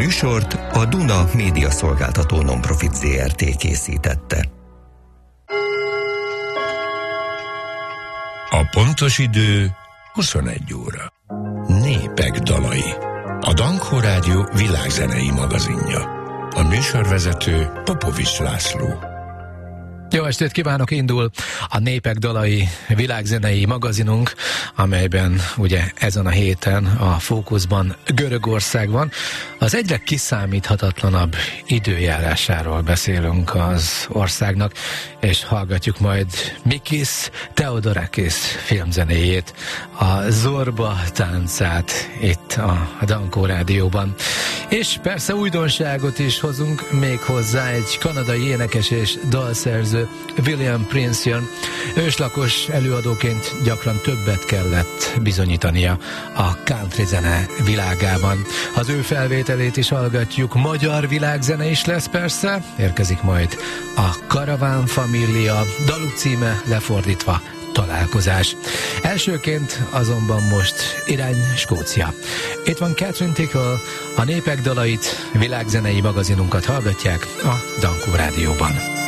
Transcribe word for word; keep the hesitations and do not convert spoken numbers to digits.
műsort a Duna Média Szolgáltató Nonprofit zé er té készítette. A pontos idő huszonegy óra. Népek dalai. A Dankó Rádió világzenei magazinja. A műsorvezető Popovics László. Jó estét kívánok, indul a Népek dalai világzenei magazinunk, amelyben ugye ezen a héten a fókuszban Görögország van. Az egyre kiszámíthatatlanabb időjárásáról beszélünk az országnak, és hallgatjuk majd Mikis Theodorakis filmzenéjét, a Zorba táncát itt a Dankó Rádióban. És persze újdonságot is hozunk még hozzá, egy kanadai énekes és dalszerző, William Prince jön. Őslakos előadóként gyakran többet kellett bizonyítania a country zene világában. Az ő felvételét is hallgatjuk, magyar világzene is lesz persze, érkezik majd a Karaván Família, daluk címe lefordítva Találkozás. Elsőként azonban most irány Skócia. Itt van Catherine Tickle, a Népek dalait, világzenei magazinunkat hallgatják a Dankó Rádióban.